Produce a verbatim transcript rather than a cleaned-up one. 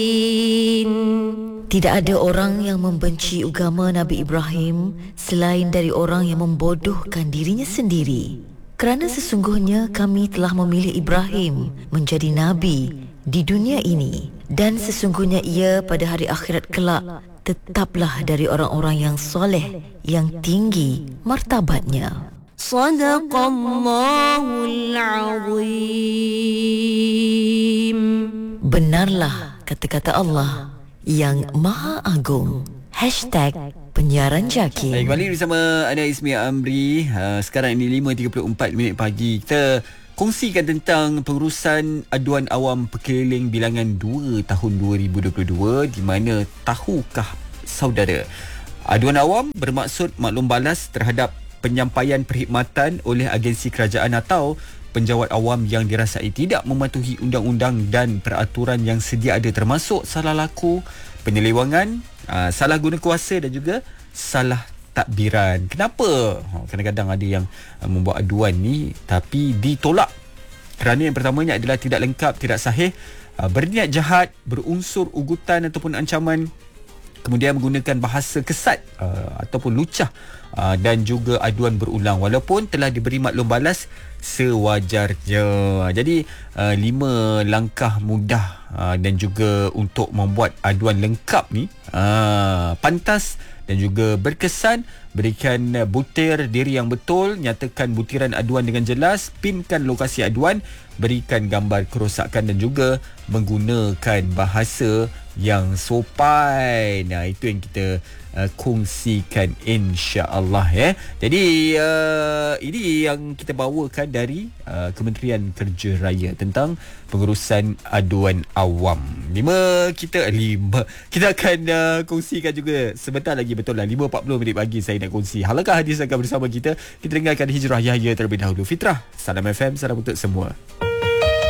Tidak ada orang yang membenci agama Nabi Ibrahim selain dari orang yang membodohkan dirinya sendiri. Kerana sesungguhnya kami telah memilih Ibrahim menjadi Nabi di dunia ini, dan sesungguhnya ia pada hari akhirat kelak tetaplah dari orang-orang yang soleh yang tinggi martabatnya. Sadaqallahul Azim. Benarlah kata-kata Allah yang Maha Agung. Hashtag Penyiaran Jaki. Baik, kembali bersama Ana Ismi Amri. uh, Sekarang ini lima tiga puluh empat minit pagi. Kita kongsikan tentang pengurusan aduan awam perkeliling bilangan dua tahun dua ribu dua puluh dua. Di mana tahukah saudara, aduan awam bermaksud maklum balas terhadap penyampaian perkhidmatan oleh agensi kerajaan atau penjawat awam yang dirasai tidak mematuhi undang-undang dan peraturan yang sedia ada, termasuk salah laku, penyelewangan, aa, salah guna kuasa dan juga salah takbiran. Kenapa? Ha, kadang-kadang ada yang aa, membuat aduan ni tapi ditolak kerana yang pertamanya adalah tidak lengkap, tidak sahih, aa, berniat jahat, berunsur ugutan ataupun ancaman, kemudian menggunakan bahasa kesat aa, ataupun lucah, aa, dan juga aduan berulang walaupun telah diberi maklum balas sewajarnya. Jadi uh, lima langkah mudah uh, dan juga untuk membuat aduan lengkap ni uh, pantas dan juga berkesan. Berikan butir diri yang betul, nyatakan butiran aduan dengan jelas, pinkan lokasi aduan, berikan gambar kerosakan dan juga menggunakan bahasa yang sopan. Nah, itu yang kita uh, kongsikan insya-Allah ya. Jadi uh, ini yang kita bawakan dari uh, Kementerian Kerja Raya tentang pengurusan aduan awam. Lima kita lima kita akan uh, kongsikan juga sebentar lagi, betul lah lima empat puluh minit pagi saya nak kongsi. Halakah hadis akan bersama kita. Kita dengarkan Hijrah Yahya terlebih dahulu. Fitrah, Salam F M, salam untuk semua.